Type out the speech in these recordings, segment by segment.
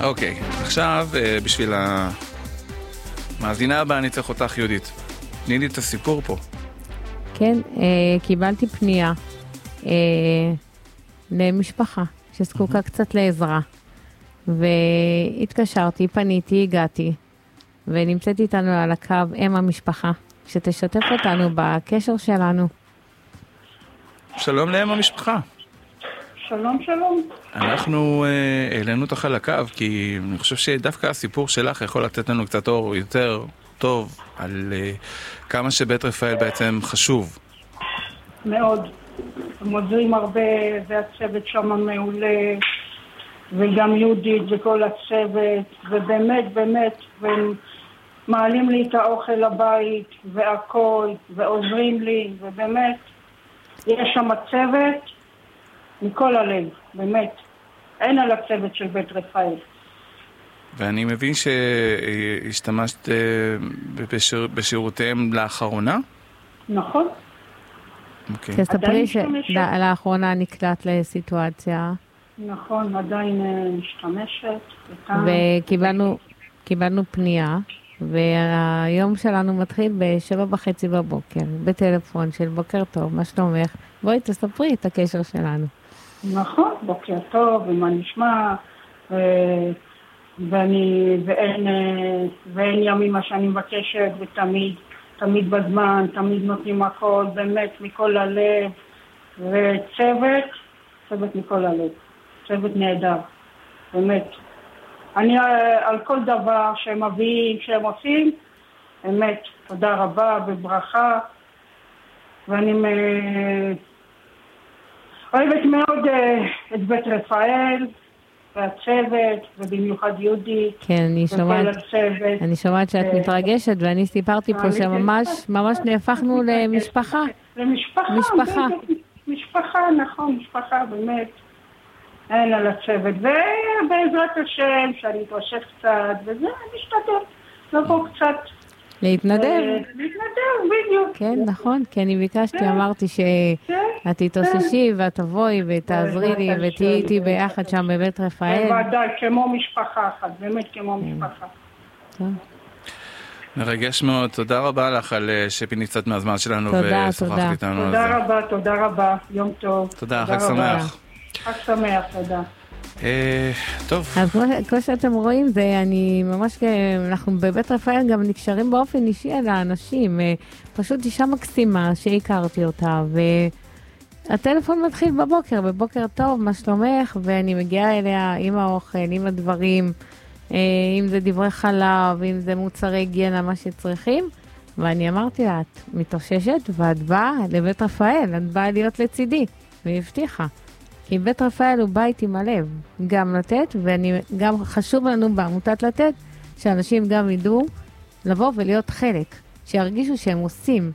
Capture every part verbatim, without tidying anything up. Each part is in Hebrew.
אוקיי, עכשיו בשביל המאזינה הבאה אני צריך אותך, יהודית. תני לי את הסיפור פה. כן, קיבלתי פנייה למשפחה שזקוקה קצת לעזרה. והתקשרתי, פניתי, הגעתי, ונמצאת איתנו על הקו אם המשפחה, שתשתף אותנו בקשר שלנו. שלום לאם המשפחה. שלום, שלום. אנחנו אה, העלינו אותך על הקו, כי אני חושב שדווקא הסיפור שלך יכול לתת לנו קצת אור יותר טוב על אה, כמה שבית רפאל בעצם חשוב. מאוד. הם עוזרים הרבה, והצוות שם מעולה, וגם יהודית וכל הצוות, ובאמת, באמת, והם מעלים לי את האוכל לבית, והכל, ועוזרים לי, ובאמת, יש שם צוות מכל הלב, באמת. אין על הצוות של בית רפאל. ואני מבין שהשתמשת בשיר, בשירותיהם לאחרונה? נכון. אוקיי. תספרי שלאחרונה נקלט לסיטואציה. נכון, עדיין משתמשת. וקיבלנו קיבלנו פנייה, והיום שלנו מתחיל בשבע וחצי בבוקר, בטלפון של בוקר טוב, מה שלומך? בואי תספרי את הקשר שלנו. נכון, בוקר טוב, ומה נשמע, ו... ואני, ואין, ואין ימים מה שאני מבקשת, ותמיד, תמיד בזמן, תמיד נותנים הכל, באמת מכל הלב, וצוות, צוות מכל הלב, צוות נהדר, באמת. אני על כל דבר שהם מביאים, שהם עושים, באמת, תודה רבה וברכה, ואני אוהבת מאוד את בית רפאל, והצוות, ובמיוחד יהודית. כן, אני שומעת, אני שומעת שאת מתרגשת, ואני סיפרתי פה שממש, ממש נהפכנו למשפחה. למשפחה. משפחה. משפחה, נכון, משפחה, באמת. אין על הצוות. ובעזרת השם, שאני אתרשת קצת, וזה, אני אשתדל. לבוא קצת. להתנדב. להתנדב, בדיוק. כן, נכון, כי אני ביקשתי, אמרתי שאת תתאוששי ואת תבואי ותעזרי לי ותהיי איתי ביחד שם בבית רפאל. בוודאי, כמו משפחה אחת, באמת כמו משפחה. טוב. מרגש מאוד, תודה רבה לך על שפינית קצת מהזמן שלנו ושוחחת איתנו. תודה רבה, תודה רבה, יום טוב. תודה, חג שמח. חג שמח, תודה. טוב. אז כמו שאתם רואים, זה אני ממש, אנחנו בבית רפאל גם נקשרים באופן אישי על האנשים, פשוט אישה מקסימה שהכרתי אותה, והטלפון מתחיל בבוקר, בבוקר טוב, מה שלומך, ואני מגיעה אליה עם האוכל, עם הדברים, אם זה דברי חלב, אם זה מוצרי היגיינה, מה שצריכים, ואני אמרתי לה, את מתאוששת ואת באה לבית רפאל, את באה להיות לצידי, והיא הבטיחה. כי בית רפאל הוא בית עם הלב, גם לתת, וגם חשוב לנו בעמותת לתת, שאנשים גם ידעו לבוא ולהיות חלק, שירגישו שהם עושים,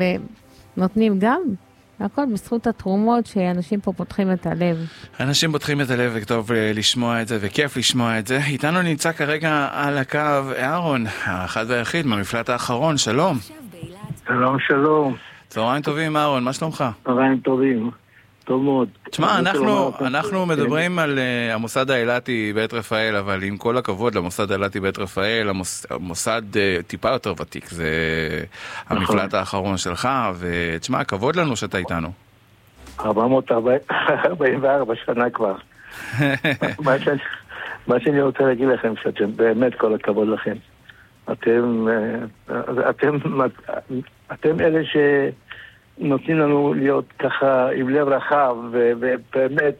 ונותנים גם, הכל בזכות התרומות שאנשים פה פותחים את הלב. אנשים פותחים את הלב, וטוב לשמוע את זה, וכיף לשמוע את זה. איתנו נמצא כרגע על הקו אהרון, האחד והיחיד, מהמפלט האחרון, שלום. שלום, שלום. צהריים טובים, אהרון, מה שלומך? צהריים טובים. טוב מאוד. תשמע, אנחנו, אנחנו מדברים על uh, המוסד האילתי בית רפאל, אבל עם כל הכבוד למוסד האילתי בית רפאל, המוס, המוסד uh, טיפה יותר ותיק, זה נכון. המפלט האחרון שלך, ותשמע, הכבוד לנו שאתה איתנו. ארבע מאות ארבעים וארבע שנה כבר. מה, שאני, מה שאני רוצה להגיד לכם, שאתם באמת כל הכבוד לכם. אתם, אתם, אתם אלה ש... נותנים לנו להיות ככה עם לב רחב, ובאמת,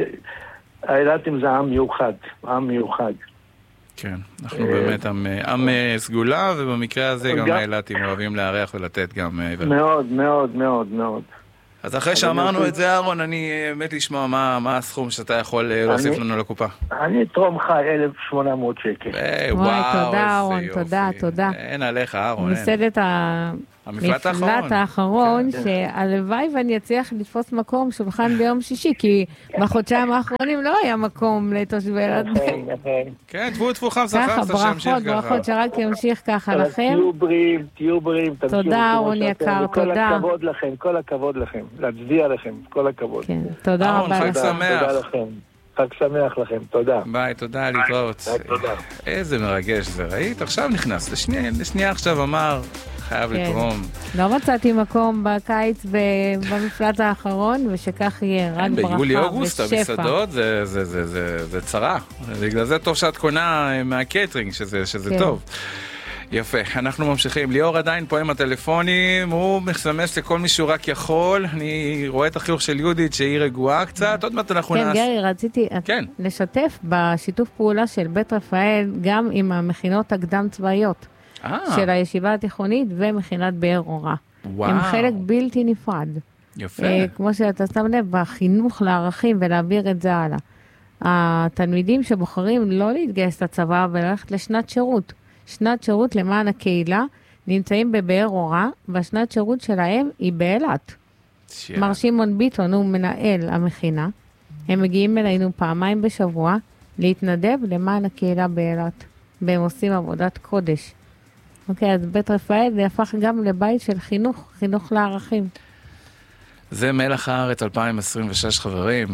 האילתים זה עם מיוחד, עם מיוחד. כן, אנחנו באמת עם, עם סגולה, ובמקרה הזה גם האילתים אוהבים לארח ולתת גם... מאוד, מאוד, מאוד, מאוד. אז אחרי שאמרנו את זה, אהרון, אני באמת לשמוע מה, מה הסכום שאתה יכול להוסיף לנו לקופה. אני תרום חי אלף שמונה מאות שקל. וואו, תודה, אהרון, תודה, תודה. אין עליך, אהרון, אין. מסדת המפלט האחרון, שהלוואי ואני אצליח לתפוס מקום שולחן ביום שישי, כי בחודשיים האחרונים לא היה מקום לתושבי אילת. כן, תבואו תפוחם שכר, זה שימשיך ככה. ברכות, ברכות, שרק ימשיך ככה לכם. תהיו בריאים, תהיו בריאים. תודה, אהרון יקר, תודה. כל הכבוד לכם, כל הכבוד לכם. להצדיע לכם, כל הכבוד. כן, תודה רבה. חג שמח. תודה לכם. חג שמח לכם, תודה. ביי, תודה, להתראות. תודה. איזה מרגש זה, ראית? עכשיו נכנס, לשנייה, לשנייה עכשיו אמר, חייב לתרום. לא מצאתי מקום בקיץ במפלט האחרון, ושכך יהיה, רק ברכה ושפע. ביולי-אוגוסט, המסעדות, זה צרה. בגלל זה טוב שאת קונה מהקייטרינג, שזה טוב. יפה, אנחנו ממשיכים. ליאור עדיין פה עם הטלפונים, הוא מסמס לכל מי שהוא רק יכול. אני רואה את החיוך של יהודית שהיא רגועה קצת, עוד מעט אנחנו כן, נעש... גרי, רציתי כן. לשתף בשיתוף פעולה של בית רפאל, גם עם המכינות הקדם צבאיות 아. של הישיבה התיכונית ומכינת באר אורה. וואו. הם חלק בלתי נפרד. יפה. כמו שאתה שם לב, בחינוך לערכים ולהעביר את זה הלאה. התלמידים שבוחרים לא להתגייס לצבא וללכת לשנת שירות, שנת שירות למען הקהילה, נמצאים בבאר אורה, והשנת שירות שלהם היא באילת. מר שמעון ביטון הוא מנהל המכינה. הם מגיעים אלינו פעמיים בשבוע להתנדב למען הקהילה באילת. והם עושים עבודת קודש. אוקיי, אז בית רפאל זה הפך גם לבית של חינוך, חינוך לערכים. זה מלח הארץ אלפיים עשרים ושש חברים.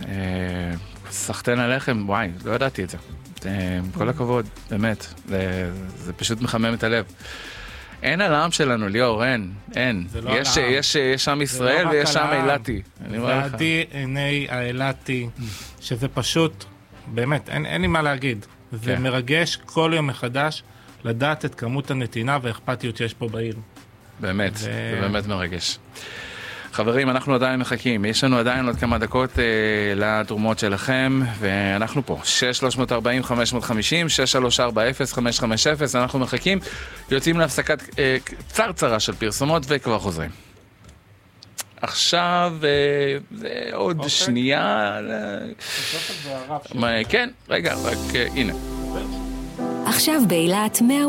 סחטן עליכם, וואי, לא ידעתי את זה. כל הכבוד, באמת, זה, זה פשוט מחמם את הלב. אין על העם שלנו, ליאור, אין, אין. לא יש, יש, יש שם ישראל לא ויש שם אילתי. ועדי עיני האילתי, שזה פשוט, באמת, אין, אין לי מה להגיד. זה כן. מרגש כל יום מחדש לדעת את כמות הנתינה והאכפתיות שיש פה בעיר. באמת, ו... זה באמת מרגש. חברים, אנחנו עדיין מחכים, יש לנו עדיין עוד כמה דקות אה, לתרומות שלכם, ואנחנו פה, שש שלוש ארבע אפס חמש חמש אפס, שש שלוש ארבע אפס חמש חמש אפס, אנחנו מחכים, יוצאים להפסקת אה, קצרצרה של פרסומות וכבר חוזרים. עכשיו, אה, זה עוד אוקיי. שנייה, אה, כן, רגע, רק אה, הנה. עכשיו באילת מאה